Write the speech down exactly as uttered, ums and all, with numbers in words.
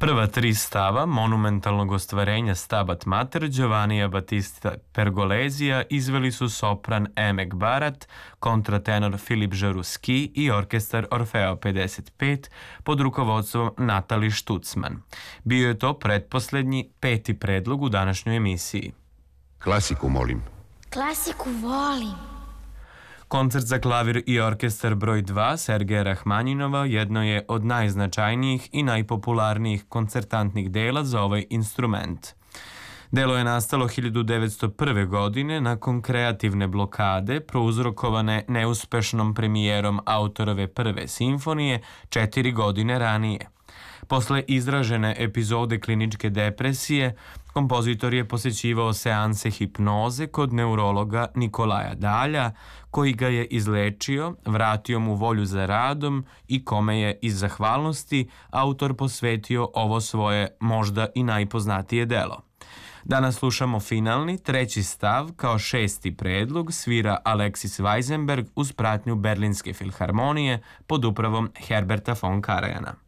Prva tri stava monumentalnog ostvarenja Stabat Mater Giovannija Battista Pergolesija izveli su sopran Emek Barat, kontratenor Filip Žaruski i orkestar Orfeo pedeset pet pod rukovodstvom Natali Štucman. Bio je to pretposlednji peti predlog u današnjoj emisiji. Klasiku molim. Klasiku volim. Koncert za klavir i orkestar broj dva Sergeja Rahmanjinova jedno je od najznačajnijih i najpopularnijih koncertantnih dela za ovaj instrument. Delo je nastalo hiljadu devetsto prve. godine nakon kreativne blokade prouzrokovane neuspešnom premijerom autorove prve simfonije četiri godine ranije. Posle izražene epizode kliničke depresije, kompozitor je posećivao seanse hipnoze kod neurologa Nikolaja Dalja, koji ga je izlečio, vratio mu volju za radom i kome je iz zahvalnosti autor posvetio ovo svoje možda i najpoznatije delo. Danas slušamo finalni, treći stav, kao šesti predlog svira Alexis Weisenberg uz pratnju Berlinske filharmonije pod upravom Herberta von Karajana.